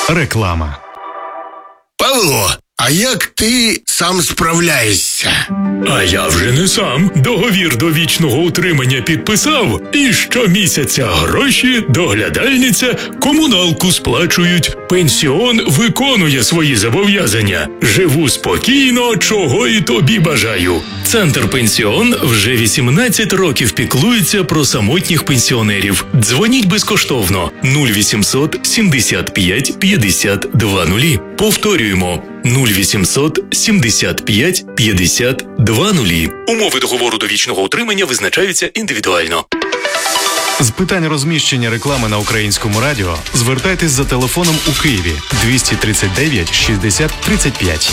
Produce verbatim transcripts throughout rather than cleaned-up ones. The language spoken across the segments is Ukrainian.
Реклама. Павло, а як ти сам справляєшся? А я вже не сам. Договір довічного утримання підписав, і щомісяця гроші, доглядальниця, комуналку сплачують. Пенсіон виконує свої зобов'язання. Живу спокійно, чого і тобі бажаю. Центр Пенсіон вже вісімнадцять років піклується про самотніх пенсіонерів. Дзвоніть безкоштовно нуль вісімсот сімдесят п'ять п'ятдесят два нулі. Повторюємо нуль вісімсот сімдесят п'ять п'ятдесят два нулі. Умови договору довічного утримання визначаються індивідуально. З питань розміщення реклами на українському радіо звертайтесь за телефоном у Києві двісті тридцять дев'ять шістдесят тридцять п'ять.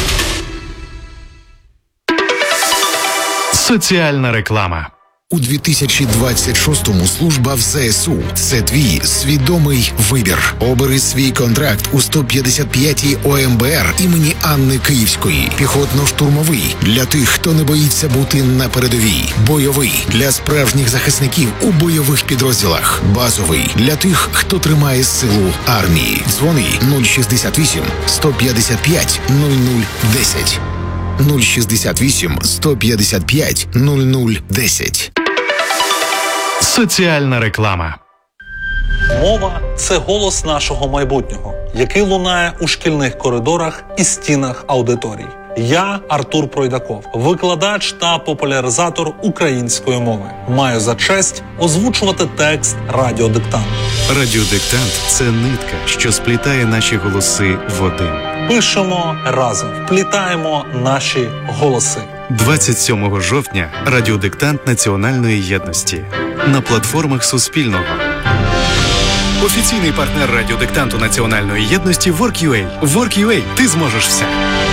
Соціальна реклама. У дві тисячі двадцять шостому служба в ЗСУ – це твій свідомий вибір. Обери свій контракт у сто п'ятдесят п'ятій О М Б Р імені Анни Київської. Піхотно-штурмовий – для тих, хто не боїться бути на передовій. Бойовий – для справжніх захисників у бойових підрозділах. Базовий – для тих, хто тримає силу армії. Дзвони нуль шістдесят вісім сто п'ятдесят п'ять нуль нуль десять. нуль шістдесят вісім сто п'ятдесят п'ять нуль нуль десять. Соціальна реклама. Мова – це голос нашого майбутнього, який лунає у шкільних коридорах і стінах аудиторій. Я Артур Пройдаков, викладач та популяризатор української мови. Маю за честь озвучувати текст радіодиктанту. Радіодиктант – це нитка, що сплітає наші голоси в один. Пишемо разом, вплітаємо наші голоси. двадцять сьомого жовтня радіодиктант Національної єдності на платформах Суспільного. Офіційний партнер радіодиктанту Національної єдності WorkUA. WorkUA – ти зможеш все.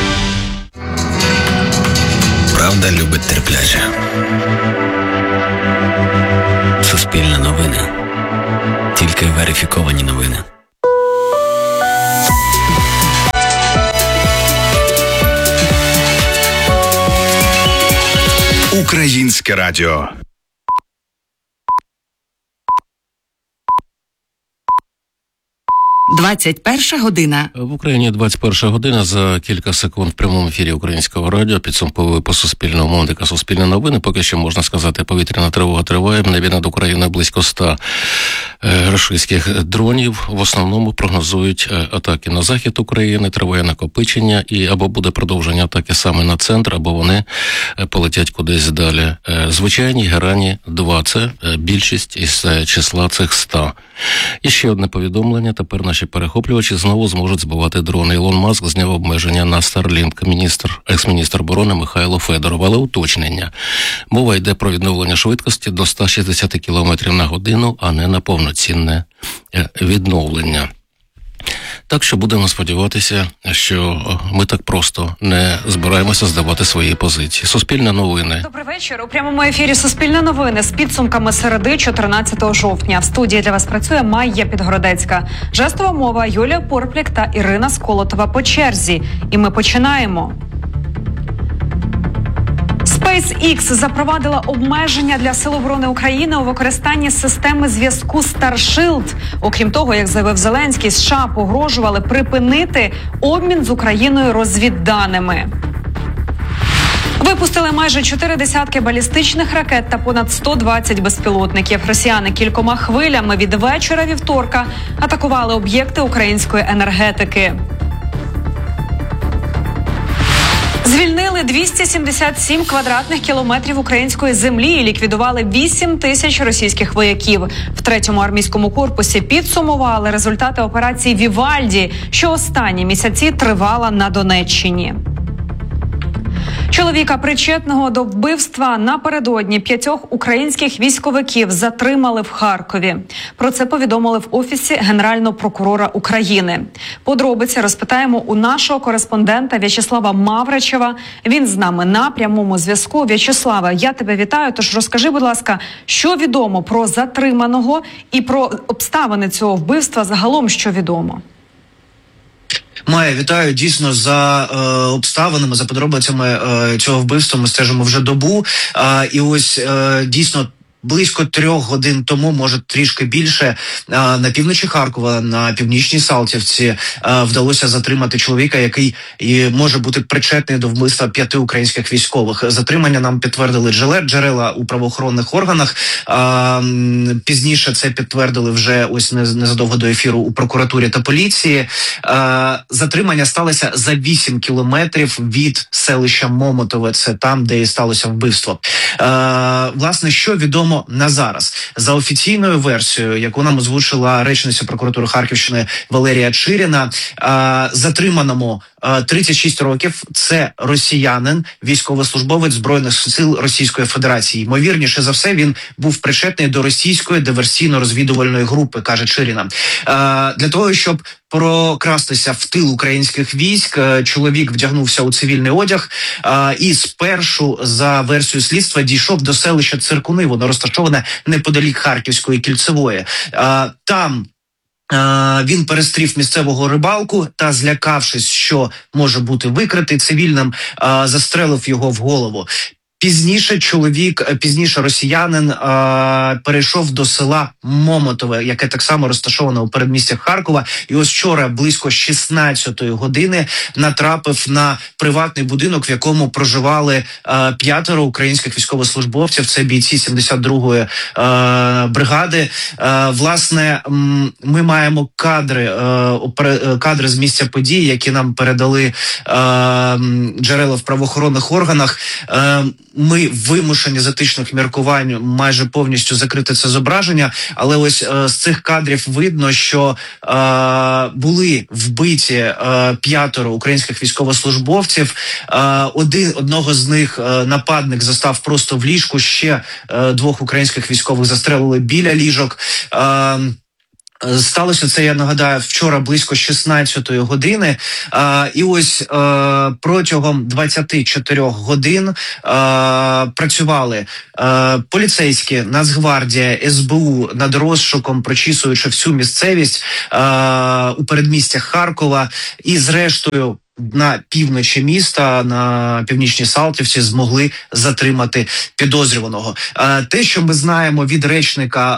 Правда любить терпляче. Суспільне новини. Тільки верифіковані новини. Українське радіо. двадцять перша година. В Україні двадцять перша година. За кілька секунд в прямому ефірі Українського радіо підсумковує по Суспільному мовника Суспільне новини. Поки що можна сказати, повітряна тривога триває. В небі над Україною близько ста е, російських дронів. В основному прогнозують е, атаки на захід України, триває накопичення і або буде продовження атаки саме на центр, або вони е, полетять кудись далі. Е, звичайні Герані два – це е, більшість із е, числа цих ста. І ще одне повідомлення. Тепер наші перехоплювачі знову зможуть збивати дрони. Ілон Маск зняв обмеження на Starlink. Міністр, екс-міністр оборони Михайло Федоров. Але уточнення. Мова йде про відновлення швидкості до ста шістдесят кілометрів на годину, а не на повноцінне відновлення. Так що будемо сподіватися, що ми так просто не збираємося здавати свої позиції. Суспільне новини. Добрий вечір. У прямому ефірі Суспільне новини з підсумками середи чотирнадцятого жовтня. В студії для вас працює Майя Підгородецька. Жестова мова Юлія Порплік та Ірина Сколотова по черзі. І ми починаємо. SpaceX запровадила обмеження для Сил оборони України у використанні системи зв'язку Starship. Окрім того, як заявив Зеленський, США погрожували припинити обмін з Україною розвідданими. Випустили майже чотири десятки балістичних ракет та понад сто двадцять безпілотників. Росіяни кількома хвилями від вечора вівторка атакували об'єкти української енергетики. Звільнили двісті сімдесят сім квадратних кілометрів української землі і ліквідували вісім тисяч російських вояків. В третьому армійському корпусі підсумували результати операції «Вівальді», що останні місяці тривала на Донеччині. Чоловіка, причетного до вбивства напередодні п'ятьох українських військовиків, затримали в Харкові. Про це повідомили в Офісі Генерального прокурора України. Подробиці розпитаємо у нашого кореспондента В'ячеслава Мавричева. Він з нами на прямому зв'язку. В'ячеславе, я тебе вітаю. Тож розкажи, будь ласка, що відомо про затриманого і про обставини цього вбивства загалом, що відомо? Майя, вітаю. Дійсно, за е, обставинами, за подробицями е, цього вбивства ми стежимо вже добу. Е, і ось е, дійсно близько трьох годин тому, може трішки більше, на півночі Харкова, на північній Салтівці вдалося затримати чоловіка, який може бути причетний до вбивства п'яти українських військових. Затримання нам підтвердили джерела у правоохоронних органах. Пізніше це підтвердили вже ось незадовго до ефіру у прокуратурі та поліції. Затримання сталося за вісім кілометрів від селища Момотове. Це там, де і сталося вбивство. Власне, що відомо на зараз? За офіційною версією, яку нам озвучила речниця прокуратури Харківщини Валерія Чиріна, затриманому тридцять шість років, це росіянин, військовослужбовець Збройних сил Російської Федерації. Ймовірніше за все, він був причетний до російської диверсійно-розвідувальної групи, каже Чиріна. Для того, щоб прокрастися в тил українських військ, чоловік вдягнувся у цивільний одяг і спершу, за версією слідства, дійшов до селища Циркуни. Воно розташоване неподалік Харківської Кільцевої. Там він перестрів місцевого рибалку та, злякавшись, що може бути викритий цивільним, застрелив його в голову. Пізніше чоловік, пізніше росіянин е, перейшов до села Момотове, яке так само розташоване у передмістях Харкова. І ось вчора близько шістнадцятої години натрапив на приватний будинок, в якому проживали е, п'ятеро українських військовослужбовців. Це бійці сімдесят другої е, бригади. Е, власне, м, ми маємо кадри, е, кадри з місця події, які нам передали е, джерела в правоохоронних органах. Е, Ми вимушені з етичних міркувань майже повністю закрити це зображення, але ось е, з цих кадрів видно, що е, були вбиті е, п'ятеро українських військовослужбовців. Е, один, одного з них е, нападник застав просто в ліжку, ще е, двох українських військових застрелили біля ліжок. Е, Сталося це, я нагадаю, вчора близько шістнадцятої години. А, і ось а, протягом двадцяти чотирьох годин а, працювали а, поліцейські, Нацгвардія, ес бе у над розшуком, прочісуючи всю місцевість а, у передмістях Харкова. І зрештою на півночі міста, на північній Салтівці, змогли затримати підозрюваного. Те, що ми знаємо від речника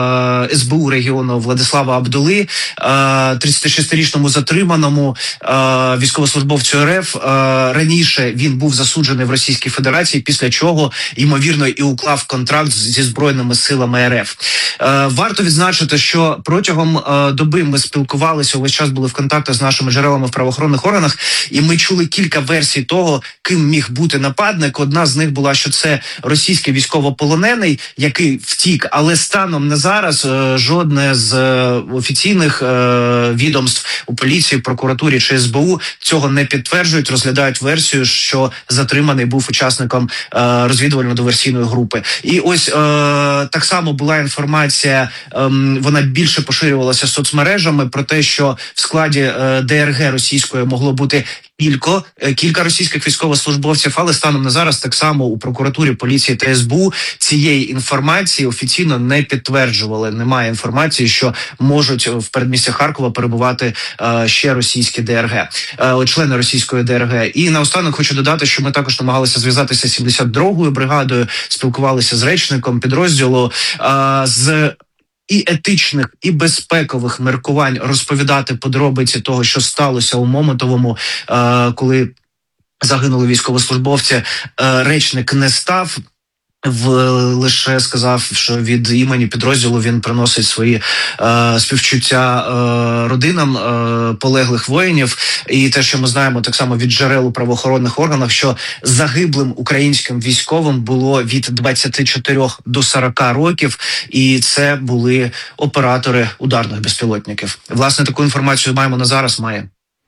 ес бе у регіону Владислава Абдули, тридцятишестирічному затриманому військовослужбовцю ер еф, раніше він був засуджений в Російській Федерації, після чого, ймовірно, і уклав контракт зі Збройними силами ер еф. Варто відзначити, що протягом доби ми спілкувалися, увесь час були в контактах з нашими джерелами в правоохоронних органах, і ми чули кілька версій того, ким міг бути нападник. Одна з них була, що це російський військовополонений, який втік, але станом на зараз е, жодне з е, офіційних е, відомств у поліції, прокуратурі чи ес бе у цього не підтверджують, розглядають версію, що затриманий був учасником е, розвідувально-диверсійної групи. І ось е, так само була інформація, е, вона більше поширювалася соцмережами, про те, що в складі е, де ер ге російської могло бути Кілько, кілька російських військовослужбовців, але станом на зараз так само у прокуратурі, поліції та ес бе у цієї інформації офіційно не підтверджували. Немає інформації, що можуть в передмістях Харкова перебувати е, ще російські де ер ге, е, члени російської де ер ге. І наостанок хочу додати, що ми також намагалися зв'язатися з сімдесят другою бригадою, спілкувалися з речником підрозділу, е, з і етичних, і безпекових міркувань розповідати подробиці того, що сталося у Момотовому, е, коли загинули військовослужбовці, е, речник не став. В, лише сказав, що від імені підрозділу він приносить свої е, співчуття е, родинам е, полеглих воїнів. І те, що ми знаємо так само від джерел у правоохоронних органах, що загиблим українським військовим було від двадцяти чотирьох до сорока років, і це були оператори ударних безпілотників. Власне, таку інформацію маємо на зараз, має.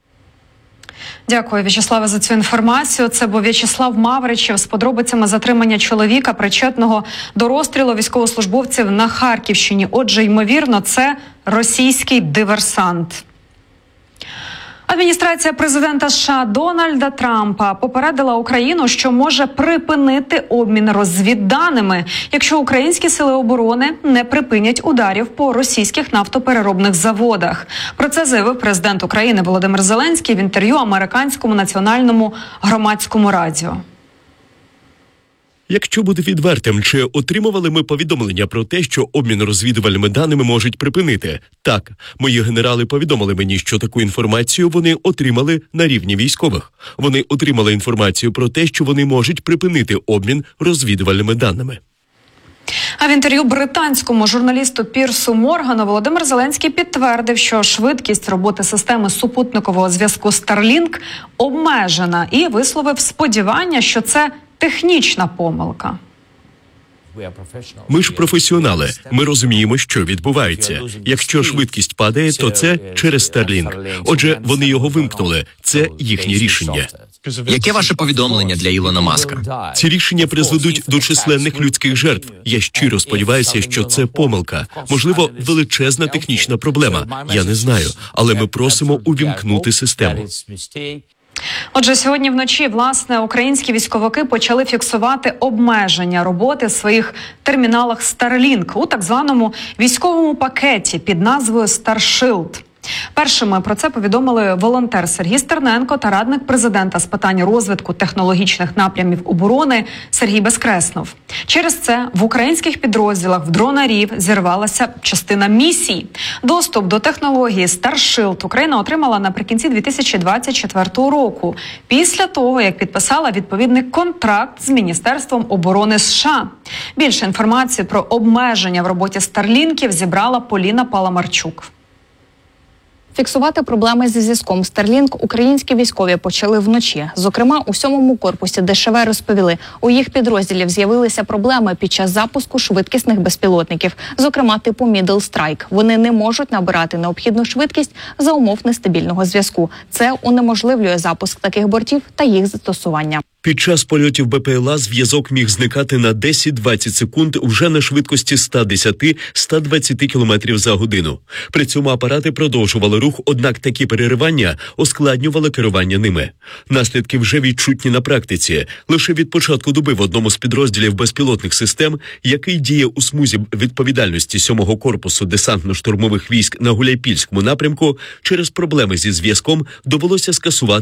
Дякую, В'ячеславе, за цю інформацію. Це був В'ячеслав Мавричев з подробицями затримання чоловіка, причетного до розстрілу військовослужбовців на Харківщині. Отже, ймовірно, це російський диверсант. Адміністрація президента США Дональда Трампа попередила Україну, що може припинити обмін розвідданими, якщо українські сили оборони не припинять ударів по російських нафтопереробних заводах. Про це заявив президент України Володимир Зеленський в інтерв'ю американському національному громадському радіо. Якщо бути відвертим, чи отримували ми повідомлення про те, що обмін розвідувальними даними можуть припинити? Так, мої генерали повідомили мені, що таку інформацію вони отримали на рівні військових. Вони отримали інформацію про те, що вони можуть припинити обмін розвідувальними даними. А в інтерв'ю британському журналісту Пірсу Моргану Володимир Зеленський підтвердив, що швидкість роботи системи супутникового зв'язку Starlink обмежена, і висловив сподівання, що це технічна помилка. Ми ж професіонали, ми розуміємо, що відбувається. Якщо швидкість падає, то це через Starlink. Отже, вони його вимкнули. Це їхнє рішення. Яке ваше повідомлення для Ілона Маска? Ці рішення призведуть до численних людських жертв. Я щиро сподіваюся, що це помилка. Можливо, величезна технічна проблема. Я не знаю. Але ми просимо увімкнути систему. Отже, сьогодні вночі, власне, українські військовики почали фіксувати обмеження роботи в своїх терміналах Starlink у так званому військовому пакеті під назвою StarShield. Першими про це повідомили волонтер Сергій Стерненко та радник президента з питань розвитку технологічних напрямів оборони Сергій Безкреснов. Через це в українських підрозділах в дронарів зірвалася частина місій. Доступ до технології StarShield Україна отримала наприкінці дві тисячі двадцять четвертого року, після того, як підписала відповідний контракт з Міністерством оборони США. Більше інформації про обмеження в роботі Старлінків зібрала Поліна Паламарчук. Фіксувати проблеми зі зв'язком Starlink українські військові почали вночі. Зокрема, у сьомому корпусі Де Ше Ве розповіли, у їх підрозділів з'явилися проблеми під час запуску швидкісних безпілотників, зокрема типу Middle Strike. Вони не можуть набирати необхідну швидкість за умов нестабільного зв'язку. Це унеможливлює запуск таких бортів та їх застосування. Під час польотів Бе Пе Ел А зв'язок міг зникати на десять-двадцять секунд вже на швидкості сто десять - сто двадцять кілометрів за годину. При цьому апарати продовжували рух, однак такі переривання ускладнювали керування ними. Наслідки вже відчутні на практиці. Лише від початку доби в одному з підрозділів безпілотних систем, який діє у смузі відповідальності сьомого корпусу десантно-штурмових військ на Гуляйпільському напрямку, через проблеми зі зв'язком довелося скасувати